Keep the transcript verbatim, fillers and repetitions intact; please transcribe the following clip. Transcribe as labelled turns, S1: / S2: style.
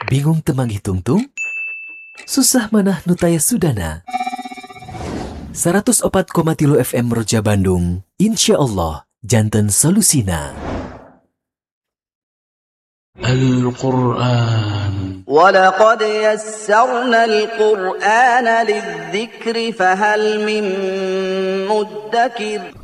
S1: Bingung temang hitung-tung? Susah manah nutaya sudana. seratus opat koma tilu F M Roja Bandung, insya Allah, janten solusina.
S2: Al-Quran.
S3: وَلَقَدْ يَسَّرْنَا الْقُرْآنَ لِلذِّكْرِ فَهَلْ مِن مُّدَّكِرٍ